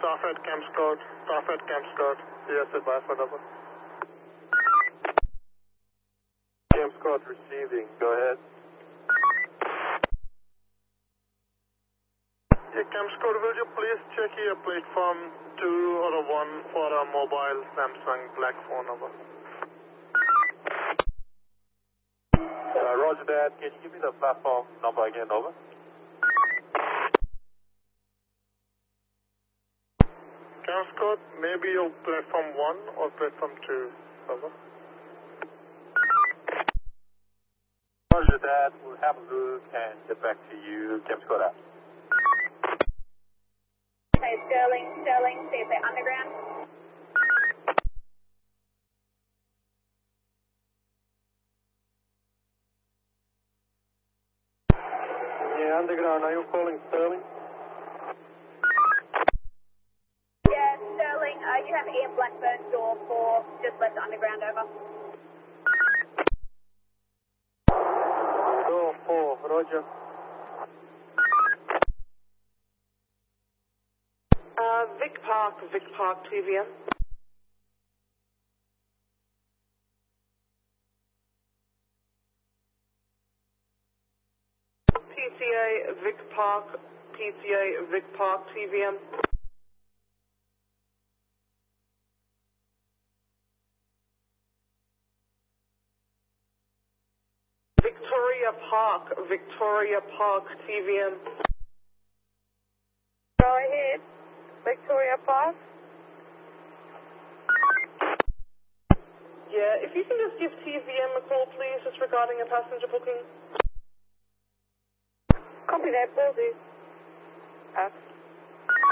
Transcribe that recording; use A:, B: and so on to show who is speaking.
A: Staff at Camp Scott, yes, advice for double. Camp Scott receiving, go ahead. Yeah, Camp Scott, will you please check your platform 2 or a 1 for a mobile Samsung black phone over? Roger that, can you give me the platform number again, over? Camp Scott, maybe your platform 1 or platform 2, over. Roger that, we'll have a look and get back to you, Camp Scott out.
B: Okay, Sterling, see if they're underground.
A: Yeah, underground, are you calling Sterling?
B: Yeah, Sterling, you have Ian Blackburn, door 4, just left underground, over.
A: Door 4, roger.
C: Vic Park, TVM. PTA, Vic Park, TVM. Victoria Park, TVM.
B: Go ahead, Victoria Park.
C: Yeah, if you can just give TVM a call, please, just regarding a passenger booking.
B: Copy that, will do.